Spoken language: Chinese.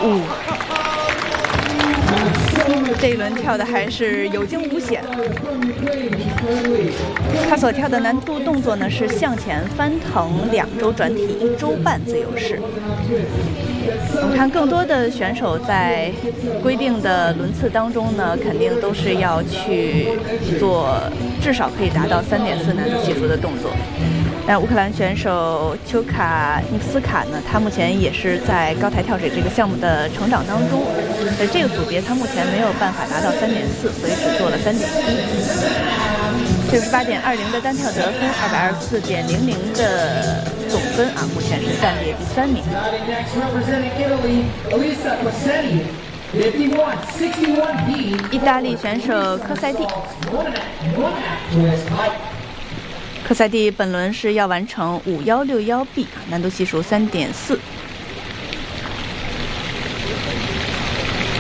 这一轮跳的还是有惊无险。他所跳的难度动作呢是向前翻腾2周转体1周半自由式。我们看更多的选手在规定的轮次当中呢，肯定都是要去做至少可以达到3.4难度系数的动作。但乌克兰选手丘卡涅夫斯卡呢，他目前也是在高台跳水这个项目的成长当中，在这个组别他目前没有办法达到3.4，所以只做了3.1。68.20的单跳得分，224.00的总分啊，目前是暂列第3名。意大利选手科塞蒂。科塞蒂本轮是要完成5161B，难度系数3.4。